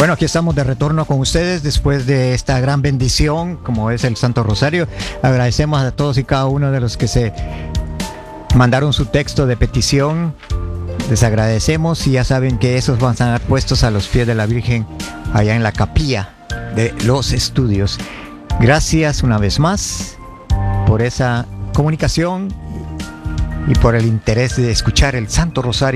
Bueno, aquí estamos de retorno con ustedes después de esta gran bendición, como es el Santo Rosario. Agradecemos a todos y cada uno de los que se mandaron su texto de petición. Les agradecemos y ya saben que esos van a estar puestos a los pies de la Virgen allá en la capilla de los estudios. Gracias una vez más por esa comunicación y por el interés de escuchar el Santo Rosario.